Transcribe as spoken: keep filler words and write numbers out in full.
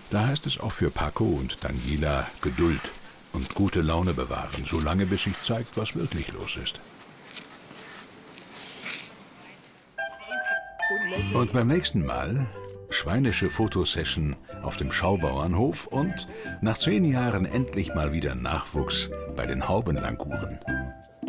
Da heißt es auch für Paco und Daniela Geduld und gute Laune bewahren, solange bis sich zeigt, was wirklich los ist. Und beim nächsten Mal schweinische Fotosession auf dem Schaubauernhof und nach zehn Jahren endlich mal wieder Nachwuchs bei den Haubenlanguren.